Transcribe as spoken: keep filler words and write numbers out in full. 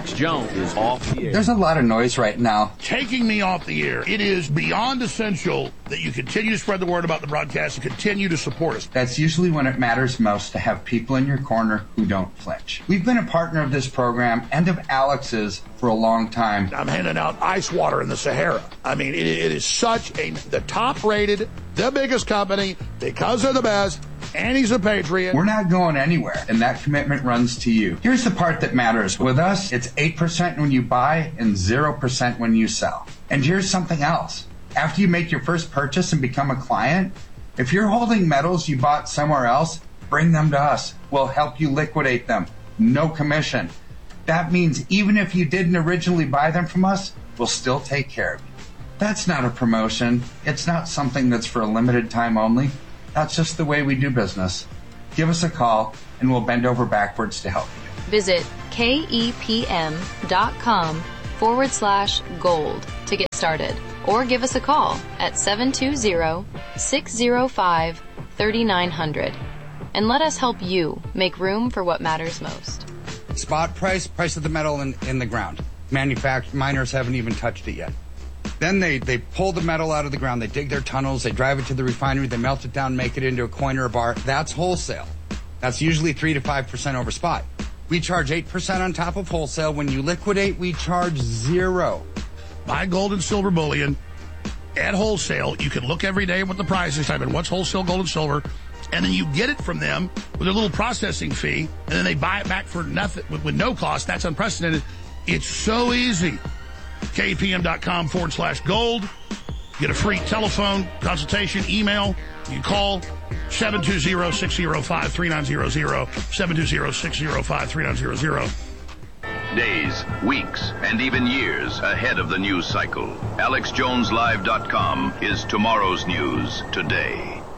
Alex Jones is off the air. There's a lot of noise right now. Taking me off the air. It is beyond essential that you continue to spread the word about the broadcast and continue to support us. That's usually when it matters most to have people in your corner who don't flinch. We've been a partner of this program and of Alex's for a long time. I'm handing out ice water in the Sahara. I mean, it, it is such a, the top-rated, the biggest company, because they're the best, and he's a patriot. We're not going anywhere, and that commitment runs to you. Here's the part that matters. With us, it's eight percent when you buy and zero percent when you sell. And here's something else. After you make your first purchase and become a client, if you're holding metals you bought somewhere else, bring them to us. We'll help you liquidate them. No commission. That means even if you didn't originally buy them from us, we'll still take care of you. That's not a promotion. It's not something that's for a limited time only. That's just the way we do business. Give us a call, and we'll bend over backwards to help you. Visit kepm.com forward slash gold to get started, or give us a call at seven two zero, six zero five, three nine zero zero and let us help you make room for what matters most. Spot price, price of the metal in, in the ground. Manufacturers, miners haven't even touched it yet. Then they, they pull the metal out of the ground, they dig their tunnels, they drive it to the refinery, they melt it down, make it into a coin or a bar. That's wholesale. That's usually three to five percent over spot. We charge eight percent on top of wholesale. When you liquidate, we charge zero. Buy gold and silver bullion at wholesale. You can look every day what the price is, type in what's wholesale gold and silver, and then you get it from them with a little processing fee, and then they buy it back for nothing, with, with no cost. That's unprecedented. It's so easy. kpm.com forward slash gold. Get a free telephone consultation, email. You can call seven two zero, six zero five, three nine zero zero, seven two zero, six zero five, three nine zero zero. Days, weeks, and even years ahead of the news cycle. Alex Jones Live dot com is tomorrow's news today.